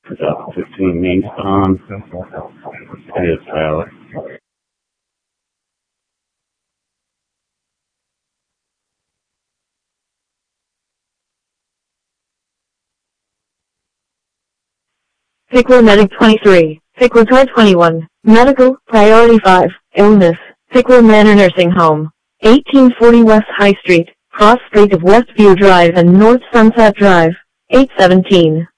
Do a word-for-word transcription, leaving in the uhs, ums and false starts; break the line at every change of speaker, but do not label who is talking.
two thousand fifteen Nissan. Here's Tyler.
Pickler Medic twenty-three, Pickler Car twenty-one, Medical, Priority five, Illness, Pickler Manor Nursing Home, eighteen forty West High Street, cross street of Westview Drive and North Sunset Drive, eight seventeen.